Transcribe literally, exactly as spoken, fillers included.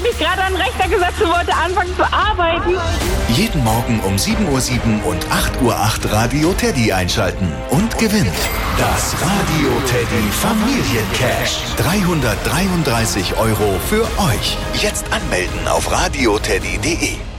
habe mich gerade an den Rechner gesetzt und wollte anfangen zu arbeiten. Jeden Morgen um sieben Uhr sieben und acht Uhr acht Radio Teddy einschalten und gewinnt das Radio Teddy Familiencash. dreihundertdreiunddreißig Euro für euch. Jetzt anmelden auf radioteddy punkt de.